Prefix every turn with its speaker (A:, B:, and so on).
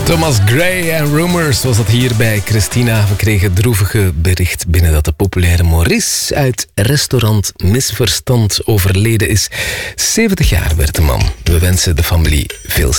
A: Thomas Gray en Rumors was dat hier bij Christina. We kregen het droevige bericht binnen dat de populaire Maurice uit restaurant Misverstand overleden is. 70 jaar werd de man. We wensen de familie veel